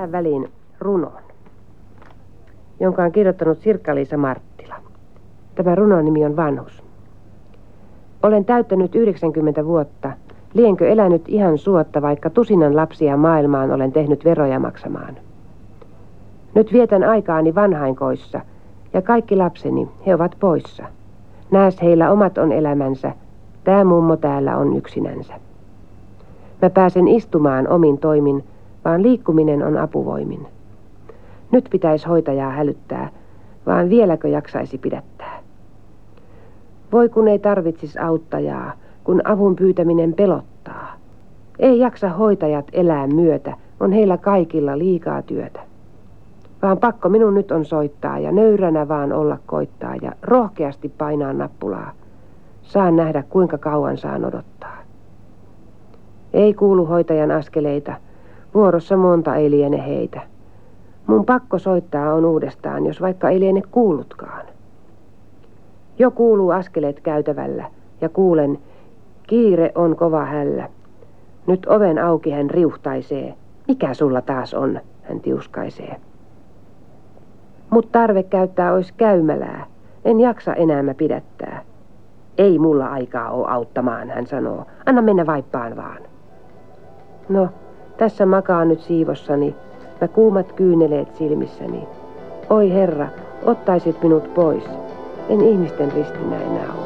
tähän väliin runon, jonka on kirjoittanut Sirkka-Liisa Marttila. Tämä runon nimi on Vanhus. Olen täyttänyt 90 vuotta. Lienkö elänyt ihan suotta, vaikka tusinan lapsia maailmaan olen tehnyt veroja maksamaan. Nyt vietän aikaani vanhainkoissa, ja kaikki lapseni, he ovat poissa. Nääs heillä omat on elämänsä, tää mummo täällä on yksinänsä. Mä pääsen istumaan omin toimin, vaan liikkuminen on apuvoimin. Nyt pitäisi hoitajaa hälyttää, vaan vieläkö jaksaisi pidättää. Voi kun ei tarvitsis auttajaa, kun avun pyytäminen pelottaa. Ei jaksa hoitajat elää myötä, on heillä kaikilla liikaa työtä. Vaan pakko minun nyt on soittaa ja nöyränä vaan olla koittaa ja rohkeasti painaa nappulaa. Saan nähdä kuinka kauan saan odottaa. Ei kuulu hoitajan askeleita, vuorossa monta ei liene heitä. Mun pakko soittaa on uudestaan, jos vaikka ei liene kuullutkaan. Jo kuuluu askeleet käytävällä ja kuulen, kiire on kova hällä. Nyt oven auki hän riuhtaisee. Mikä sulla taas on, hän tiuskaisee. Mut tarve käyttää ois käymälää. En jaksa enää mä pidättää. Ei mulla aikaa oo auttamaan, hän sanoo. Anna mennä vaippaan vaan. No, tässä makaa nyt siivossani. Mä kuumat kyyneleet silmissäni. Oi herra, ottaisit minut pois. En ihmisten ristinä enää ole.